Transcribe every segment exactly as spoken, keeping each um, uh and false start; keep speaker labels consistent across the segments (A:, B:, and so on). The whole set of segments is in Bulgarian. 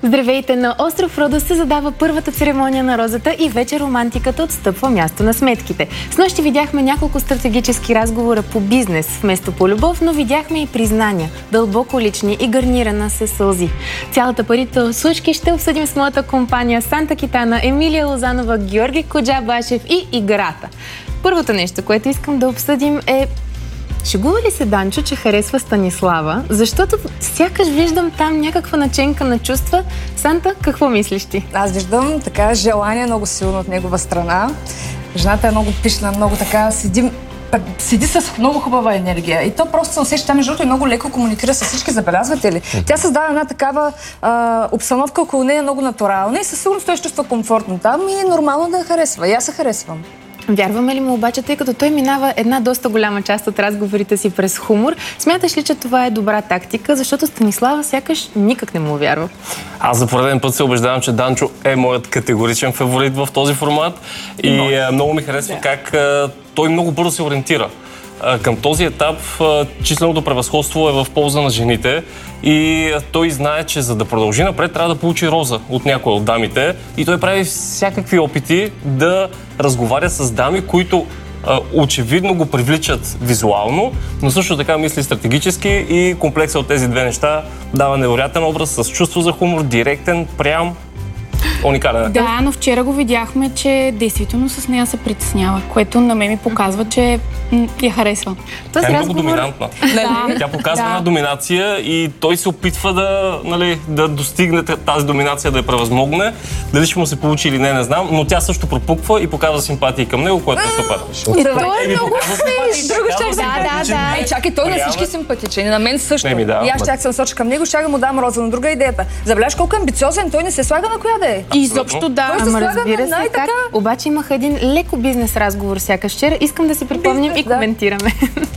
A: Здравейте! На остров Родос се задава първата церемония на розата и вече романтиката отстъпва място на сметките. Снощи видяхме няколко стратегически разговора по бизнес вместо по любов, но видяхме и признания, дълбоко лични и гарнирана с сълзи. Цялата парите случки ще обсъдим с моята компания Санта Китана, Емилия Лозанова, Георги Коджабашев и играта. Първото нещо, което искам да обсъдим е: шегува ли се Данчо, че харесва Станислава? Защото сякаш виждам там някаква наченка на чувства. Санта, какво мислиш ти?
B: Аз виждам така желание много силно от негова страна. Жената е много пишна, много така седи, седи с много хубава енергия. И то просто се усеща, между другото, и много леко комуникира с всички, забелязвате ли? Тя създава една такава а, обстановка около нея много натурална и със сигурност той ще чувства комфортно там и е нормално да я харесва. И аз се харесвам.
A: Вярваме ли му обаче, тъй като той минава една доста голяма част от разговорите си през хумор? Смяташ ли, че това е добра тактика, защото Станислава сякаш никак не му вярва?
C: Аз за пореден път се убеждавам, че Данчо е моят категоричен фаворит в този формат и а, много ми харесва да. как а, той много бързо се ориентира. А, към този етап а, численото превъзходство е в полза на жените и а, той знае, че за да продължи напред трябва да получи роза от някоя от дамите и той прави всякакви опити да разговаря с дами, които а, очевидно го привличат визуално, но също така мисли стратегически и комплекса от тези две неща дава невероятен образ с чувство за хумор, директен, прям, уникален.
D: Да, но вчера го видяхме, че действително с нея се притеснява, което на мен ми показва, че я харесва.
C: Тя е много доминантна. Да. Тя показва една да. доминация и той се опитва да, нали, да достигне тази доминация, да я превъзмогне. Дали ще му се получи или не, не знам, но тя също пропуква и показва симпатии към него, което е супер.
B: И той е много фиш! Друго ще да, да, да. Ей, чакай, той на всички симпатичен, на мен също. И аз ще се насоча към него, ще му дам роза, на друга идеята. Забеляш колко амбициозен, той не се слага на коя да е.
D: Изобщо да.
A: Ама разбира се как. Обаче имаха един леко бизнес разговор сякаш вчера. Искам да си припомним и коментираме.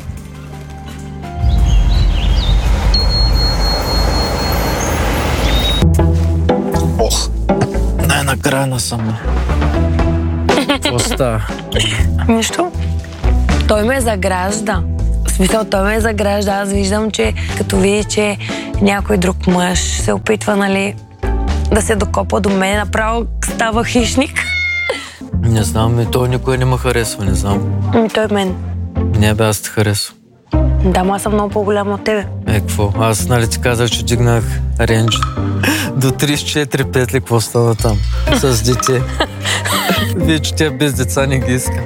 E: Ох, най-накрая насаме. Какво става?
F: Нищо. Той ме загражда. В смисъл, той ме загражда. Аз виждам, че като види, че някой друг мъж се опитва, нали, да се докопа до мен, направо става хищник.
E: Не знам, и той никой не ме харесва, не знам.
F: И той мен.
E: Не бе, аз те харесвам.
F: Да, ма аз съм много по-голяма от тебе.
E: Е, какво? Аз, нали ти казах, че дигнах рендж до тридесет и четири петли, какво става там? С дете. Вече тя без деца не ги иска.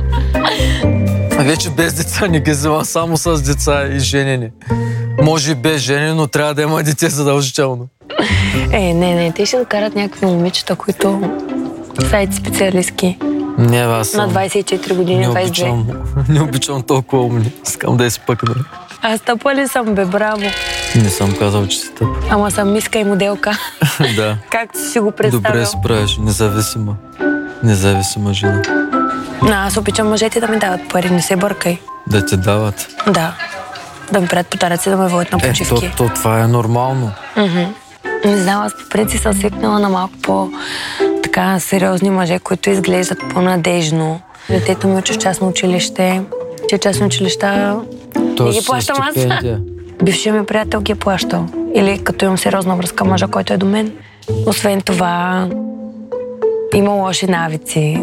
E: Вече без деца не ги взема, само с деца и женени. Може и без жени, но трябва да има дете задължително.
F: Е, не, не, те ще докарат някакви момичета, които сайт специалистки.
E: Не, аз съм...
F: На двайсет и четири години,
E: не
F: двайсет и две.
E: Обичам, не обичам толкова умни. Искам да изпъкна.
F: Аз тъпа ли съм, бе, браво?
E: Не съм казал, че си тъп.
F: Ама съм миска и моделка.
E: Да.
F: Както си го представил.
E: Добре справиш, независима. Независима жена.
F: Но аз обичам мъжете да ми дават пари, не се бъркай.
E: Да ти дават?
F: Да. Да ми правят подаръци, да ме водят на почивки.
E: Е, то, то това е нормално.
F: Mm-hmm. Не знам, аз по принцип съм свикнала на малко по-така сериозни мъже, които изглеждат по-надежно. Детето ми учи в частно училище. Че частно училища не ги плащам аз. Бившият ми приятел ги е плащал. Или като имам сериозна връзка мъжа, който е до мен. Освен това, има лоши навици.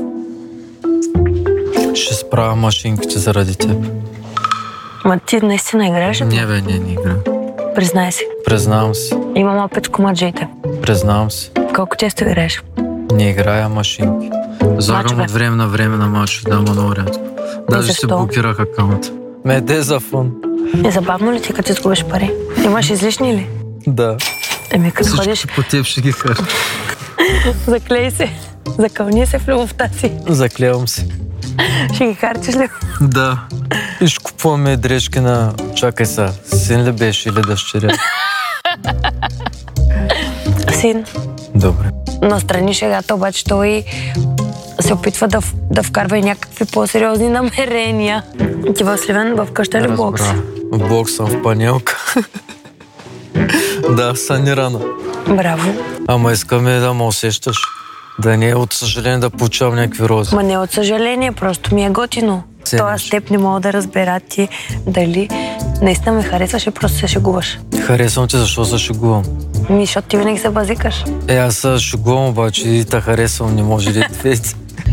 E: Ще справя машинките заради теб.
F: Ма ти наистина играеш?
E: Не, бе, не, не игра.
F: Признай си.
E: Признавам си.
F: Имам опит с комаджиите.
E: Признавам си.
F: Колко често играеш?
E: Не играя машинки. Загам от време на време на матч, да, ма много рядко. Даже се блокирах акаунта. Ме де за фон.
F: Е, забавно ли ти, като изгубиш пари? Имаш излишни ли?
E: Да.
F: Еми, като
E: всички
F: ходиш...
E: по теб ще ги харча.
F: Заклей се. Закълни се в любовта си.
E: Заклевам се.
F: Ще ги харчиш ли?
E: Да. И ще купуваме дрежки на... Чакай са, син ли беше или дъщеря?
F: Син.
E: Добре.
F: Настрани шегата, обаче той се опитва да, да вкарва и някакви по-сериозни намерения. Ти в Сливен, в къща ли бокс?
E: В бокс съм, в панелка. Да, санирана.
F: Браво.
E: Ама искаме да ме усещаш. Да не е от съжаление да получавам някакви рози.
F: Ма не от съжаление, просто ми е готино. То аз теб не мога да разбера ти дали Наистина ме харесваш и просто се шегуваш.
E: Харесвам те, защо се шегувам?
F: Ми, защото ти винаги се базикаш.
E: Е, аз се шегувам, обаче и те харесвам, не може ли двете.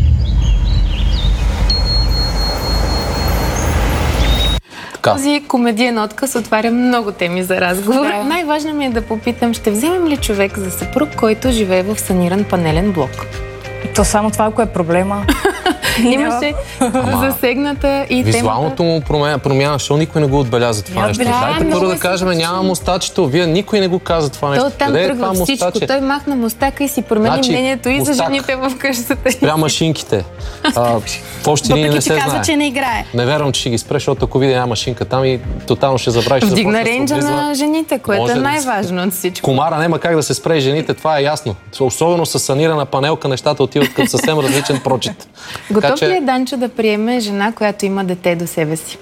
A: Този комедиен отказ отваря много теми за разговор. Да. Най-важно ми е да попитам, ще вземем ли човек за съпруг, който живее в саниран панелен блок?
B: То само това, ако е проблема.
A: Имаше засегната и
G: визуалното му промяна, промяна, защото никой не го отбеляза това нещо. Дайте първо да кажем, няма мустачето. Вие никой не го каза това нещо.
A: Той там тръгва всичко. Мустаче? Той махна мустака и си промени значи, мнението и мустак, за жените в къщата.
G: Спря машинките. А, в общи линии не се
D: казва,
G: знае.
D: че не играе.
G: Не вярвам, че ще ги спре, защото ако видя една машинка там и тотално ще забравиш.
A: Вдигна рейнджа на жените, което е най-важно от всичко.
G: Комара няма как да се спре жените, това е ясно. Особено с санирана панелка нещата отиват към съвсем различен прочит.
A: Готов ли е Данчо да приеме жена, която има дете до себе си?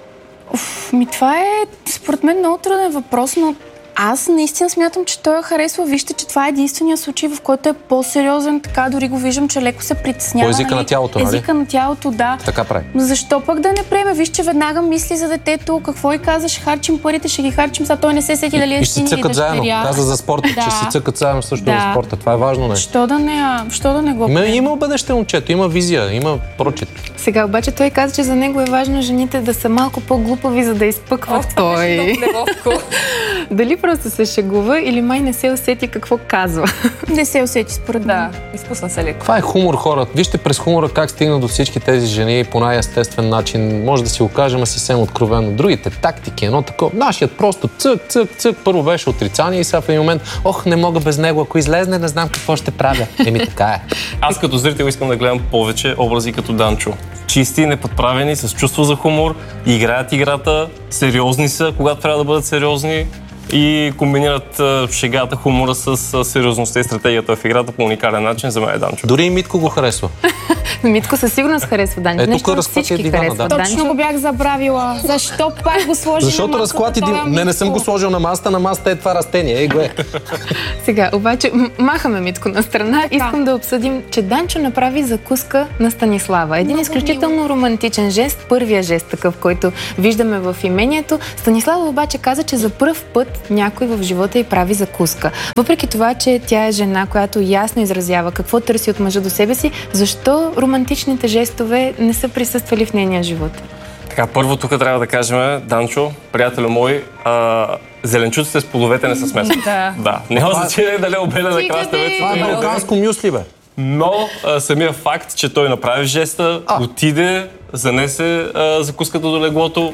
D: Уф, ми това е според мен много труден въпрос, но аз наистина смятам, че той я харесва. Вижте, че това е единствения случай, в който е по-сериозен. Така дори го виждам, че леко се притеснява.
G: По езика на тялото, нали?
D: Езика на тялото, да.
G: Така прави.
D: Но защо пък да не приеме? Виж, че веднага мисли за детето. Какво и каза? Ще харчим парите, ще ги харчим. Сега той не се сети дали е син или дъщеря.
G: заедно. Каза за спорта, да. Че си цъкат заедно също да. За спорта. Това е важно, не?
D: Що да не, що да не го
G: има, има бъдеще момчето, има визия, има прочит.
A: Сега обаче той каза, че за него е важно жените да са малко по-глупави, за да изпъкват
B: О,
A: той. Дали просто се шегува или май не се усети какво казва?
D: Не се усети според
B: да, изпусна се леко.
G: Това е хумор, хора. Вижте през хумора как стигна до всички тези жени по най-естествен начин. Може да си го кажем съвсем откровено. Другите тактики, едно такова. Нашият просто цък, цък, цък. Първо беше отрицание и сега в един момент, ох, не мога без него. Ако излезне, не знам какво ще правя. Еми така е.
C: Аз като зрител искам да гледам повече образи като Данчо. Чисти, неподправени, с чувство за хумор, играят играта, сериозни са, когато трябва да бъдат сериозни и комбинират шегата, хумора с сериозността и стратегията в играта по уникален начин. За мен е Данчо.
G: Дори и Митко го харесва.
A: Митко със сигурност харесва Данчо.
G: Ето тук разклати дивана, да.
D: Точно го бях забравила. Защо пак го сложи
G: Защото
D: на масата?
G: разклати дивана. Не, не съм го сложил на масата, на масата е това растение. Ей, го е.
A: Сега, обаче, махаме Митко на страна. Искам да обсъдим, че Данчо направи закуска на Станислава. Един изключително романтичен жест, първия жест такъв, който виждаме в имението. Станислава обаче каза, че за пръв път някой в живота й прави закуска. Въпреки това, че тя е жена, която ясно изразява какво търси от мъжа до себе си, защо романтичните жестове не са присъствали в нейния живот?
C: Така, първо тук трябва да кажем, Данчо, приятелю мой, а, зеленчуците с плодовете не са смесени.
B: Да.
C: Да. Няма значение дали е обедена краставец.
G: Това е балканско мюсли, бе.
C: Но а, самия факт, че той направи жеста, а. отиде, занесе а, закуската до леглото,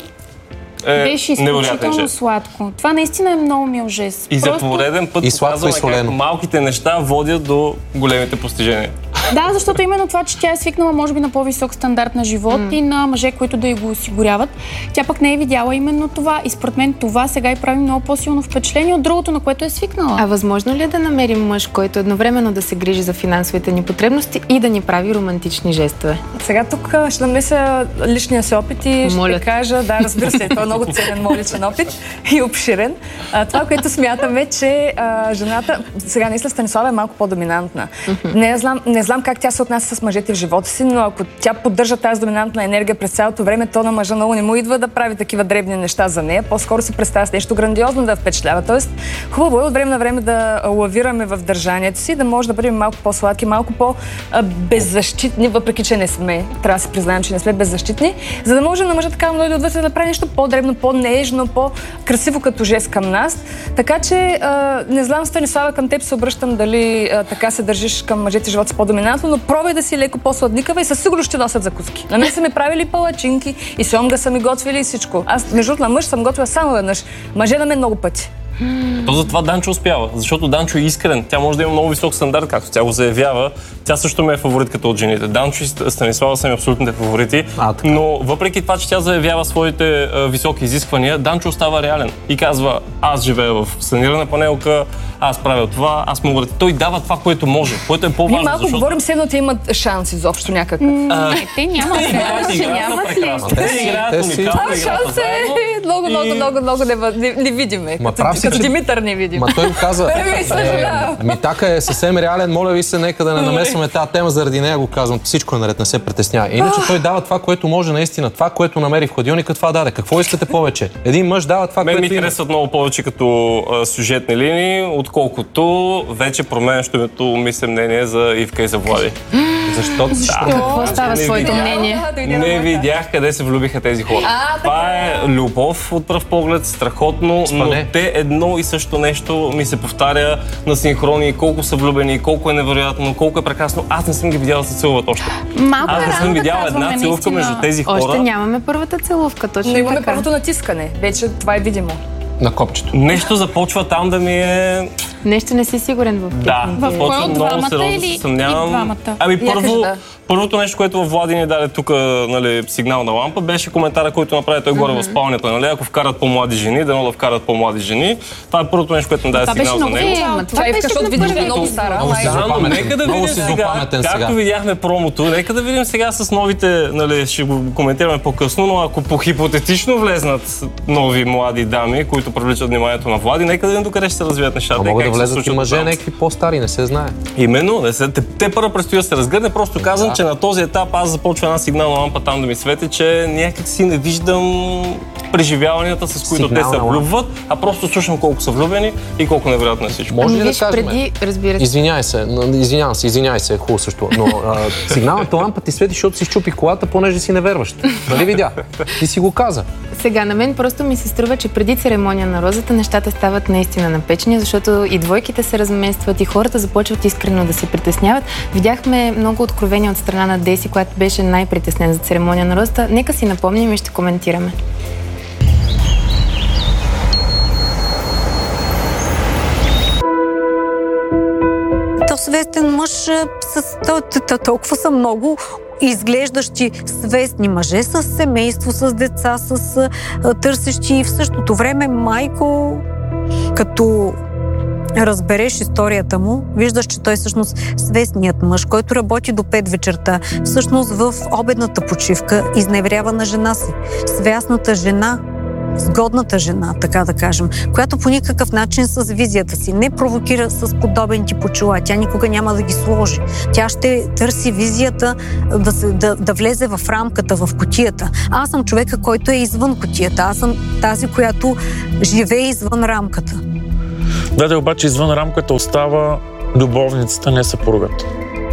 C: е
D: беше изключително сладко. Това наистина е много мил жест.
C: И Просто... за пореден път показваме как малките неща водят до големите постижения.
D: Да, защото именно това, че тя е свикнала може би на по-висок стандарт на живот mm. и на мъже, които да й го осигуряват. Тя пък не е видяла именно това. И според мен това сега и прави много по-силно впечатление от другото, на което е свикнала.
A: А възможно ли е да намерим мъж, който едновременно да се грижи за финансовите ни потребности и да ни прави романтични жестове?
B: Сега тук ще намеся личния си опит и ще
A: Моля.
B: кажа, да, разбира се, това е много ценен мой личен опит и обширен. А, това, което смятаме, че а, жената, сега наистина Станислава е малко по-доминантна. Mm-hmm. Не знам, не знам как тя се отнася с мъжете в живота си, но ако тя поддържа тази доминантна енергия през цялото време, то на мъжа много не му идва да прави такива дребни неща за нея. По-скоро се представя с нещо грандиозно да впечатлява. Тоест, хубаво е от време на време да лавираме в държанието си, да може да бъдем малко по-сладки, малко по-беззащитни, въпреки че не сме. Трябва да си признаем, че не сме беззащитни, за да може на мъжа така да отвътре да прави нещо по-дребно, по-нежно, по-красиво като жест към нас. Така че, а, не знам, Станислава, към теб се обръщам дали а, така се държиш към мъжете в живота си по-доминантно, но пробвай да си леко по-сладникава и със сигурност ще носят закуски. На мен са ми правили палачинки и сьомга са ми готвили и всичко. Аз, между другото, на мъж съм готвила само веднъж. Мъже на мен много пъти.
C: То затова Данчо успява, защото Данчо е искрен. Тя може да има много висок стандарт, както тя го заявява. Тя също ме е фаворитката от жените. Данчо и Станислава са ми абсолютните фаворити. А, но въпреки това, че тя заявява своите а, високи изисквания, Данчо остава реален и казва: аз живея в санирана панелка, аз правя това, аз мога да... Той дава това, което може, което е по-важно.
B: Ние малко
C: защото...
B: говорим все едно, те имат шанс изобщо някакъв.
D: Не, те нямат шанс.
C: Нямат ли? Те играят уникално играта
B: Шанс е много, много, много, много не видиме. Като Димитър не видим.
G: Ма той го каза. Митака е съвсем реален, моля ви се, нека да не намесваме тази тема, заради нея го казвам. Всичко е наред, не се притеснява. Иначе той дава това, което може наистина, това, което намери в хладилника, това даде. Какво искате повече? Един мъж дава това,
C: което
G: има.
C: Мен ми харесват много повече като а, сюжетни линии, отколкото вече променящото ми се мнение за Ивка и за Влади.
G: Защото
A: Какво става своето мнение?
C: Не видях къде се влюбиха тези хора. Това е любов от пръв поглед, страхотно, но те едно и също нещо ми се повтаря на синхрони, колко са влюбени, колко е невероятно, колко е прекрасно. Аз не съм ги видяла да се целуват още.
D: Малко
C: Аз не съм видяла една целувка между тези хора.
A: Още нямаме първата целувка, точно
B: Но имаме
A: така.
B: първото натискане. Вече това е видимо.
G: На копчето.
C: Нещо започва там да ми е...
A: Нещо не си сигурен в
C: Да,
D: в кой от двамата
C: сериозно
D: или
C: се съмнявам.
D: и двамата?
C: Ами първо,
B: да.
C: първото нещо, което Влади ни даде тук, нали, сигнална лампа, беше коментара, който направи той горе в спалнята, нали, ако вкарат по-млади жени, дано да вкарат по-млади жени. Това е първото нещо, което ни даде сигнал за него.
B: Това е защото видиш е много стара.
C: Да, нека да видим сега, както видяхме промото, нека да видим сега с новите, нали, ще го коментираме по-късно, но ако по хипотетично влезнат нови млади дами, които привличат вниманието на Влади, нека да видим докъде ще се развият нещата.
G: А могат да влезат и мъже, някакви по-стари, не се знае.
C: Именно, не се, те, те първо предстои да се разгърне, просто казвам, да. че на този етап аз започва една сигнална лампа там да ми свети, че някак си не виждам преживяванията, с които сигнална те се влюбват, а просто слушам колко са влюбени и колко невероятно е всичко.
G: Може ли
A: виж,
G: да кажем?
A: преди, разбира се.
G: Извинявай се, извинявам се, извинявай се, е хубаво също, но а, сигналната лампа ти свети, защото си щупи колата, понеже си неверващ. Нали видя? Ти си го каза.
A: Сега, на мен просто ми се струва, че преди церемония на розата нещата стават наистина напечени, защото и двойките се разместват, и хората започват искрено да се притесняват. Видяхме много откровения от страна на Деси, която беше най-притеснена за церемония на розата. Нека си напомним и ще коментираме.
H: Свестен мъж с толкова са много изглеждащи свестни мъже с семейство, с деца, с търсещи и в същото време майко, като разбереш историята му, виждаш, че той всъщност свестният мъж, който работи до пет вечерта, всъщност в обедната почивка изневерява на жена си. Свястната жена, сгодната жена, така да кажем, която по никакъв начин с визията си не провокира с подобен тип очила. Тя никога няма да ги сложи. Тя ще търси визията да, се, да, да влезе в рамката, в кутията. Аз съм човека, който е извън кутията. Аз съм тази, която живее извън рамката.
I: Да, да, обаче извън рамката остава любовницата, не съпругата.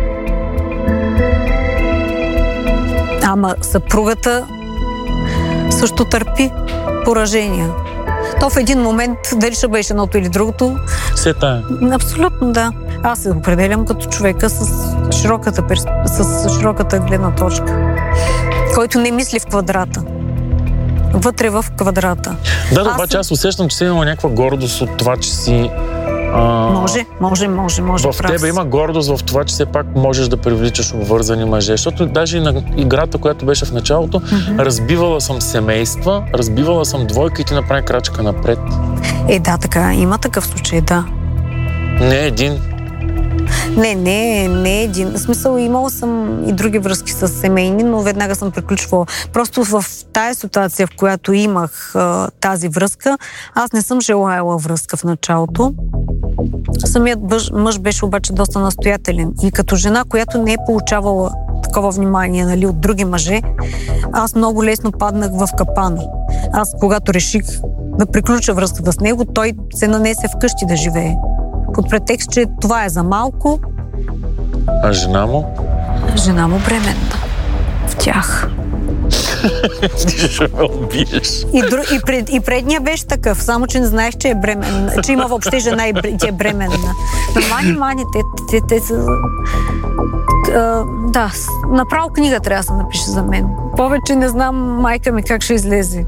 H: Ама съпругата също търпи поражения. То в един момент, дали ще беше едното или другото...
I: Все тая.
H: Абсолютно, да. Аз се определям като човека с широката, перс... с широката гледна точка, който не мисли в квадрата. Вътре в квадрата.
I: Да, да, аз обаче аз усещам, че си има някаква гордост от това, че си... А...
H: Може, може, може, може.
I: В тебе има гордост в това, че все пак можеш да привличаш обвързани мъже. Защото даже и на играта, която беше в началото, mm-hmm. разбивала съм семейства, разбивала съм двойка и ти направи крачка напред.
H: Е, да, така. Има такъв случай, да.
I: Не един.
H: Не, не, не един. В смисъл, имала съм и други връзки с семейни, но веднага съм приключвала. Просто в тая ситуация, в която имах а, тази връзка, аз не съм желаяла връзка в началото. Самият мъж, мъж беше обаче доста настоятелен. И като жена, която не е получавала такова внимание, нали, от други мъже, аз много лесно паднах в капана. Аз, когато реших да приключа връзката с него, той се нанесе вкъщи да живее. Под претекст, че това е за малко.
I: А жена му?
H: Жена му бременна. В тях.
I: Ти ще ме убиеш.
H: И, дру, и, пред, и предния беше такъв, само че не знаех, че е бременна, че има въобще жена и тя е бременна. Но мани, мани, те, те, те са... А, да, направо книга трябва да се напише за мен. Повече не знам майка ми как ще излезе.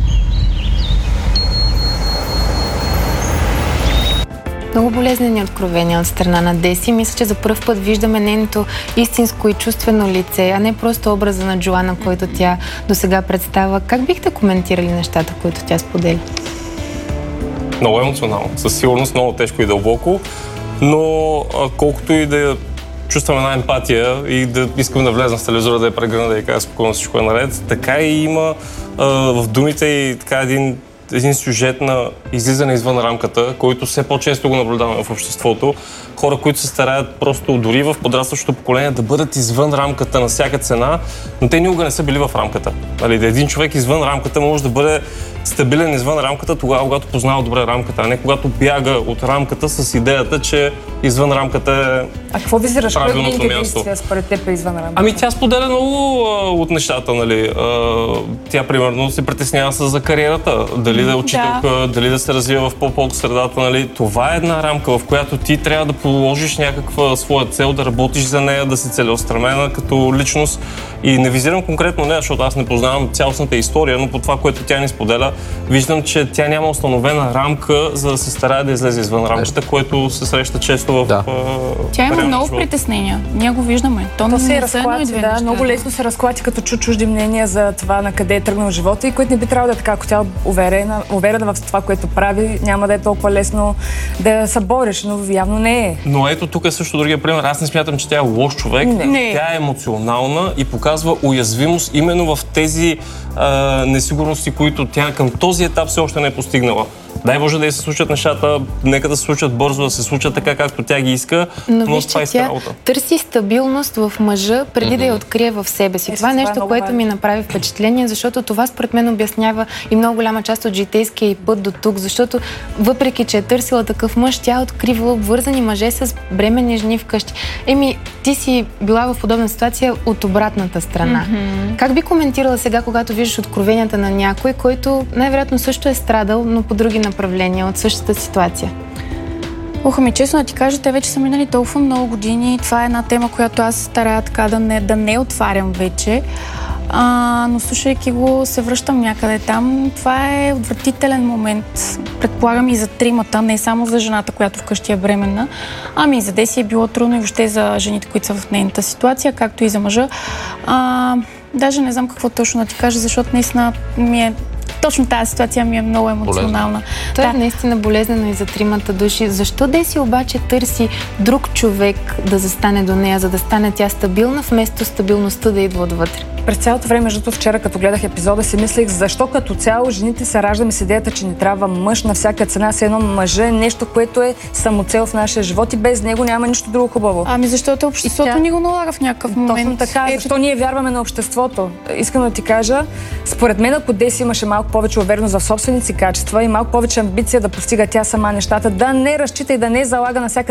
A: Много болезнени откровения от страна на Деси. Мисля, че за първ път виждаме нейното истинско и чувствено лице, а не просто образа на Джоана, който тя досега представя. Как бихте коментирали нещата, които тя споделя?
C: Много емоционално. Със сигурност много тежко и дълбоко, но а, колкото и да чувствам една емпатия и да искам да влезна в телевизора, да я прегърна, да я кажа спокойно всичко е наред, така и има а, в думите и така един един сюжет на излизане извън рамката, който все по-често го наблюдаваме в обществото. Хора, които се стараят просто дори в подрастващото поколение да бъдат извън рамката на всяка цена, но те никога не са били в рамката. Нали, да един човек извън рамката може да бъде стабилен извън рамката тогава, когато познава добре рамката, а не когато бяга от рамката с идеята, че извън рамката е
B: А какво визираш?
C: правилното място.
B: Според теб е извън рамката?
C: Ами тя споделя много а, от нещата, нали. А, тя, примерно, се притеснява за кариерата. Дали да е учителка, да. дали да се развива в по-полка средата, нали. Това е една рамка, в която ти трябва да положиш някаква своя цел, да работиш за нея, да си целеустремена като личност. И не визирам конкретно нея, защото аз не познавам цялостната история, но по това, което тя ни споделя, виждам, че тя няма установена рамка, за да се старае да излезе извън рамката, което се среща често в
G: да.
D: Тя има много живот. Притеснения. Ние го виждаме. То,
B: То се
D: е
B: разклати, да.
D: Неща.
B: Много лесно се разклати, като чу чужди мнения за това на къде е тръгнал живота и което не би трябвало да е така. Ако тя е уверена, уверена в това, което прави, няма да е толкова лесно да се бориш, но явно не е.
C: Но ето тук е също другия пример. Аз не смятам, че тя е лош човек.
B: Не.
C: Тя е емоционална и показва уязвимост именно в тези а, несигурности, които тя към този етап все още не е постигнала. Дай Боже да й се случат нещата, нека да се случат бързо, да се случат така, както тя ги иска, но,
A: но виж,
C: това
A: че
C: е
A: тя
C: работа.
A: Търси стабилност в мъжа, преди mm-hmm. да я открие в себе си.
B: Е,
A: това е нещо,
B: това е
A: което
B: важно.
A: ми направи впечатление, защото това според мен обяснява и много голяма част от житейския и път до тук, защото въпреки, че е търсила такъв мъж, тя е откривала обвързани мъже с бременни жени вкъщи. Еми, ти си била в подобна ситуация от обратната страна. Mm-hmm. Как би коментирала сега, когато виждаш откровенията на някой, който най-вероятно също е страдал, но по други направления от същата ситуация?
D: Уха ми, честно да ти кажа, те вече са минали толкова много години. Това е една тема, която аз старая така да не, да не отварям вече. А, но слушайки го, се връщам някъде там. Това е отвратителен момент. Предполагам и за тримата, не само за жената, която вкъщи е бременна, ами и за Деси е било трудно и въобще за жените, които са в нейната ситуация, както и за мъжа. А, даже не знам какво точно да ти кажа, защото наистина ми е точно тази ситуация ми е много емоционална.
A: Това
D: да.
A: е наистина болезнено и за тримата души. Защо Деси обаче търси друг човек да застане до нея, за да стане тя стабилна, вместо стабилността да идва отвътре?
B: През цялото време, защото вчера, като гледах епизода, си мислех, защо като цяло жените се раждаме с идеята, че ни трябва мъж на всяка цена, с едно мъже, нещо, което е самоцел в нашия живот и без него няма нищо друго хубаво.
D: Ами защото обществото
B: тя...
D: ни го налага в някакъв момент.
B: Точно така,
D: Ето...
B: защо ние вярваме на обществото? Искам да ти кажа, според мен, ако Деси имаше малко повече увереност в собствените си качества и малко повече амбиция да постига тя сама нещата, да не разчита и да не залага на всяка